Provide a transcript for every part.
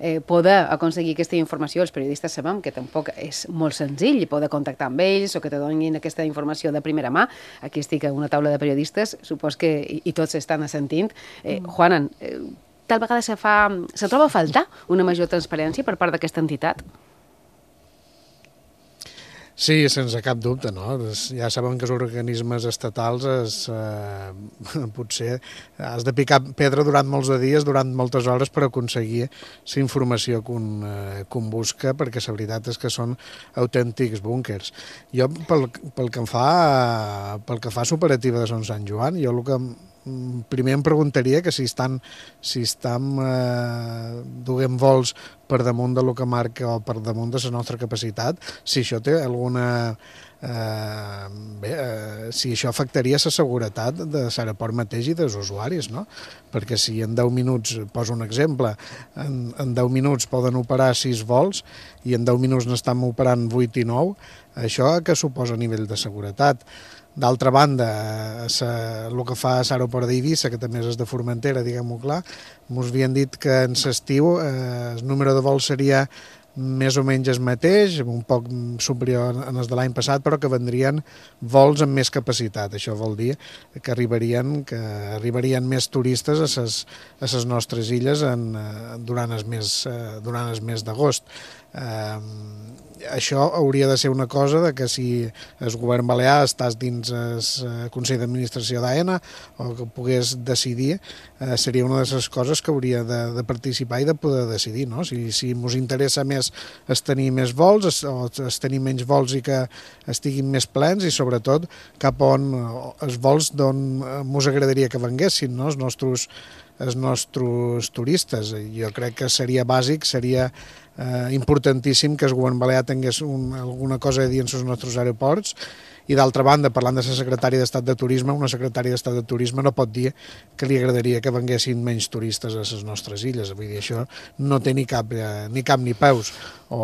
poder aconseguir aquesta informació. Els periodistes sabem que tampoc és molt senzill poder contactar amb ells o que te donin aquesta informació de primera mà. Aquí estic a una taula de periodistes, supos que i tots estan assentint. Juanan, tal vegada se troba a faltar una major transparència per part d'aquesta entitat? Sí, sense cap dubte, no? Ja saben que els organismes estatals potser has de picar pedra durant molts de dies, durant moltes hores per aconseguir la informació que un busca, perquè la veritat és que són autèntics búnkers. Jo, pel que fa a l'operativa de Son Sant Joan, jo el que primer em preguntaria que si estan duguem vols per damunt de lo que marca o per damunt de la nostra capacitat, si això té alguna... si això afectaria la seguretat de l'aeroport mateix i dels usuaris, no? Perquè si en 10 minuts, poso un exemple, en 10 minuts poden operar 6 vols i en 10 minuts n'estan operant 8 i 9, això què suposa a nivell de seguretat? D'altra banda, el que fa a l'aeroport d'Eivissa, que també és de Formentera, diguem-ho clar, ens havien dit que en l'estiu el número de vols seria més o menys el mateix, un poc superior en els de l'any passat, però que vendrien vols amb més capacitat. Això vol dir que arribarien més turistes a les nostres illes durant el mes d'agost. Això hauria de ser una cosa de que si el govern balear estàs dins el Consell d'Administració d'AENA o que pogués decidir, seria una de les coses que hauria de participar i de poder decidir, no? Si ens interessa més tenir més vols o tenir menys vols i que estiguin més plens, i sobretot cap on els vols d'on ens agradaria que venguessin, no? Els nostres turistes. Jo crec que seria bàsic, seria importantíssim que el govern balear tingués alguna cosa a dir en els nostres aeroports. I d'altra banda, parlant de la secretària d'Estat de Turisme, una secretària d'Estat de Turisme no pot dir que li agradaria que venguessin menys turistes a les nostres illes. Vull dir, això no té ni cap ni peus.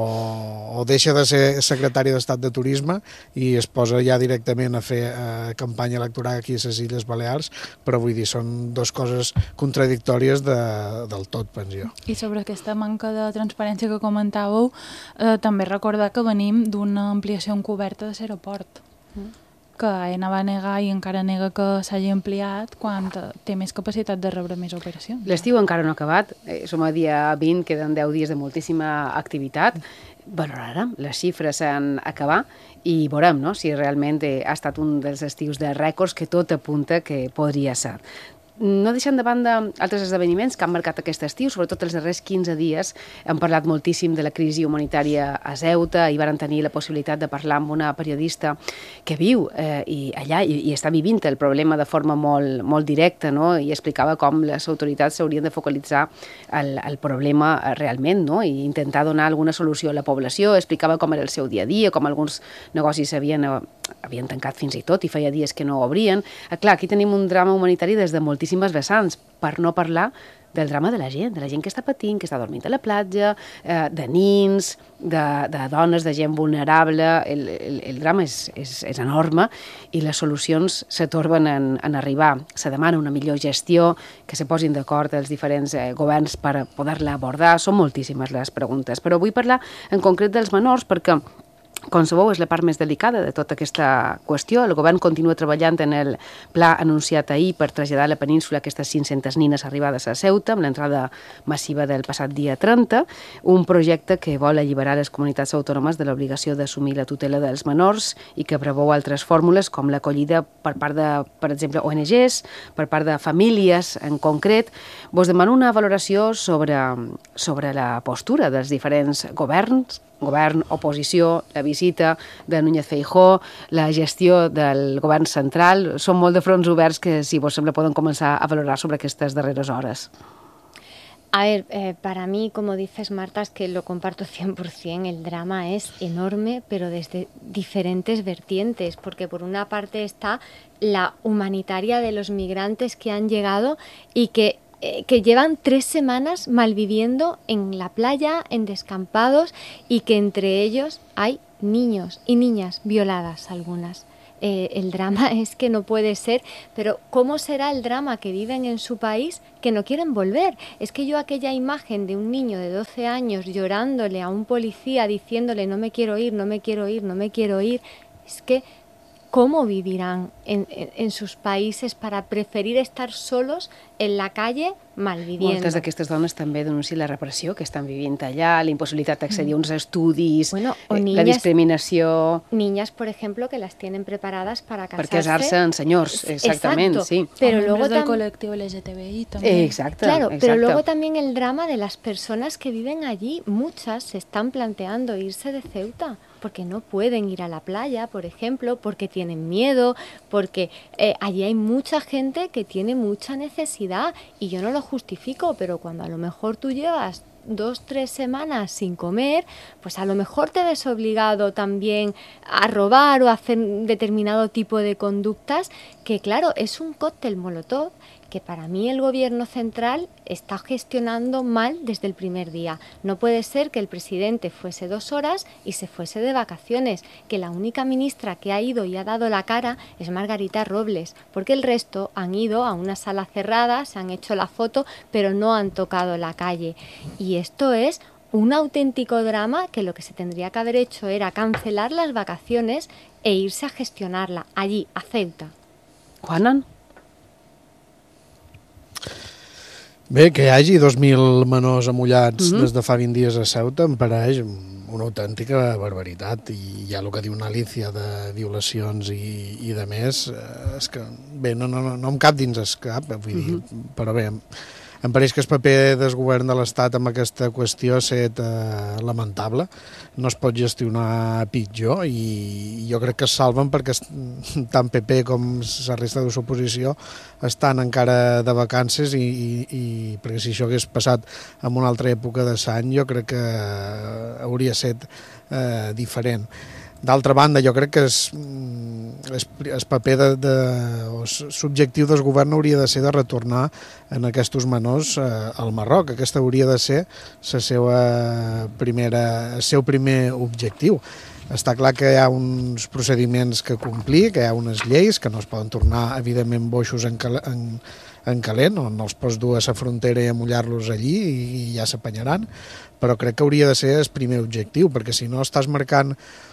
O deixa de ser secretària d'Estat de Turisme i es posa ja directament a fer campanya electoral aquí a les Illes Balears, però vull dir, són dues coses contradictòries del tot, penso jo. I sobre aquesta manca de transparència que comentàveu, també recordar que venim d'una ampliació encoberta de l'aeroport, que AENA va negar i encara nega que s'hagi ampliat quan té més capacitat de rebre més operacions. L'estiu encara no ha acabat, som a dia 20, queden 10 dies de moltíssima activitat. Valorarem les xifres en acabar i veurem, no?, si realment ha estat un dels estius de rècords que tot apunta que podria ser. No deixant de banda altres esdeveniments que han marcat aquest estiu, sobretot els darrers 15 dies. Hem parlat moltíssim de la crisi humanitària a Ceuta i varen tenir la possibilitat de parlar amb una periodista que viu allà i està vivint el problema de forma molt directa, no? I explicava com les autoritats s'haurien de focalitzar el problema realment, no? I intentar donar alguna solució a la població. Explicava com era el seu dia a dia, com alguns negocis havien tancat fins i tot i feia dies que no obrien. Clar, aquí tenim un drama humanitari des de moltíssimes vessants, per no parlar del drama de la gent que està patint, que està dormint a la platja, de nins, de dones, de gent vulnerable. El drama és enorme i les solucions se torben en arribar. Se demana una millor gestió, que se posin d'acord els diferents governs per poder-la abordar. Són moltíssimes les preguntes, però vull parlar en concret dels menors perquè, com sabeu, és la part més delicada de tota aquesta qüestió. El govern continua treballant en el pla anunciat ahir per traslladar a la península aquestes 500 nines arribades a Ceuta, amb l'entrada massiva del passat dia 30, un projecte que vol alliberar les comunitats autònomes de l'obligació d'assumir la tutela dels menors i que preveu altres fórmules com l'acollida per part de, per exemple, ONGs, per part de famílies en concret. Vos demano una valoració sobre la postura dels diferents governs, govern, oposició, la visita de Núñez Feijóo, la gestió del govern central. Són molt de fronts oberts que, si vos sembla, poden començar a valorar sobre aquestes darreres hores. A ver, para mí, como dices, Marta, es que lo comparto 100%, el drama es enorme, pero desde diferentes vertientes, porque por una parte está la humanitaria de los migrantes que han llegado y que llevan 3 semanas malviviendo en la playa, en descampados, y que entre ellos hay niños y niñas violadas algunas. el drama es que no puede ser, pero ¿cómo será el drama que viven en su país que no quieren volver? Es que yo aquella imagen de un niño de 12 años llorándole a un policía diciéndole no me quiero ir, no me quiero ir, no me quiero ir, es que ¿cómo vivirán en sus països para preferir estar solos en la calle malviviendo? Moltes d'aquestes dones també denuncien la repressió que estan vivint allà, la impossibilitat d'accedir a uns estudis, la discriminació... Niñas, por ejemplo, que las tienen preparadas para casarse. Per casar-se en senyors, exactament, exacto, sí. Pero luego del colectivo LGTBI también. Exacto, claro, exacto. Pero luego también el drama de las personas que viven allí. Muchas se están planteando irse de Ceuta porque no pueden ir a la playa, por ejemplo, porque tienen miedo, porque allí hay mucha gente que tiene mucha necesidad y yo no lo justifico, pero cuando a lo mejor tú llevas 2-3 semanas sin comer, pues a lo mejor te ves obligado también a robar o a hacer determinado tipo de conductas que, claro, es un cóctel molotov que para mí el gobierno central está gestionando mal desde el primer día. No puede ser que el presidente fuese 2 horas y se fuese de vacaciones, que la única ministra que ha ido y ha dado la cara es Margarita Robles, porque el resto han ido a una sala cerrada, se han hecho la foto, pero no han tocado la calle. Y esto es un auténtico drama que lo que se tendría que haber hecho era cancelar las vacaciones e irse a gestionarla allí, a Ceuta. Juanan? Bé, que hi hagi 2.000 menors amullats des de fa 20 dies a Ceuta em pareix una autèntica barbaritat, i ja el que diu una Alicia de violacions i de més, és que bé, no em cap dins el cap, vull dir, però bé, em pareix que el paper del govern de l'Estat amb aquesta qüestió ha estat lamentable, no es pot gestionar pitjor, i jo crec que es salven perquè tant PP com la resta de l'oposició estan encara de vacances, i perquè si això hagués passat en una altra època de l'any jo crec que hauria estat diferent. D'altra banda, jo crec que el paper o l'objectiu del govern hauria de ser de retornar en aquests menors al Marroc. Aquest hauria de ser el seu primer objectiu. Està clar que hi ha uns procediments que complir, que hi ha unes lleis que no es poden tornar, evidentment, boixos en calent, o no els pots dur a la frontera i amullar-los allí i ja s'apanyaran, però crec que hauria de ser el primer objectiu, perquè si no estàs marcant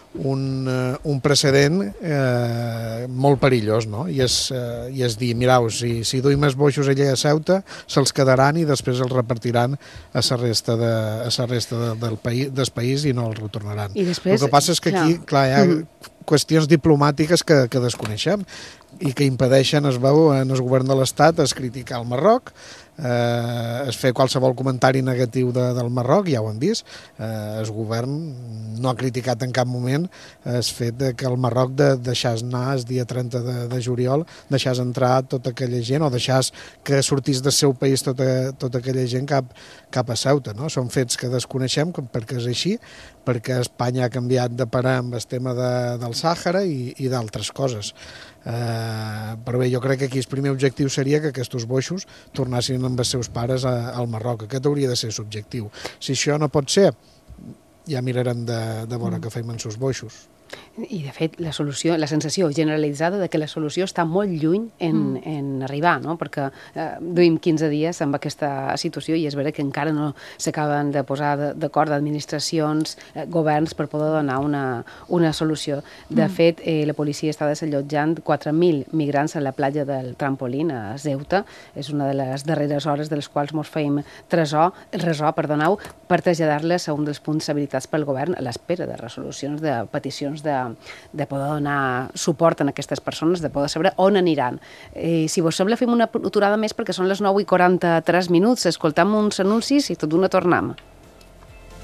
un precedent molt perillós, no? I és dir, mireu, si duim els boixos allà a Ceuta, se'ls quedaran i després els repartiran a la resta del país i no els retornaran. El que passa és que aquí, clar, hi ha qüestions diplomàtiques que desconeixem i que impedeixen, es veu, en el govern de l'Estat es criticar el Marroc, es fer qualsevol comentari negatiu del Marroc, ja ho hem vist. El govern no ha criticat en cap moment el fet que el Marroc deixàs anar el dia 30 de juliol, deixàs entrar tota aquella gent o deixàs que sortís del seu país tota aquella gent cap a Ceuta, no? Són fets que desconeixem perquè és així, perquè Espanya ha canviat de parar amb el tema del Sàhara i d'altres coses. Però bé, jo crec que aquí el primer objectiu seria que aquests boixos tornassin amb els seus pares al Marroc. Aquest hauria de ser l'objectiu. Si això no pot ser, ja mirarem de veure què fem amb els boixos. I, de fet, la sensació generalitzada de que la solució està molt lluny en arribar, no? Perquè duim 15 dies amb aquesta situació i és vera que encara no s'acaben de posar d'acord administracions, governs, per poder donar una solució. De fet, la policia està desallotjant 4.000 migrants a la platja del Trampolín, a Ceuta. És una de les darreres hores de les quals ens feim ressò, per traslladar-les a un dels punts habilitats pel govern a l'espera de resolucions de peticions de poder donar suport a aquestes persones, de poder saber on aniran. Si vos sembla, fem una aturada més perquè són les 9:43, escoltam uns anuncis i tot d'una tornem.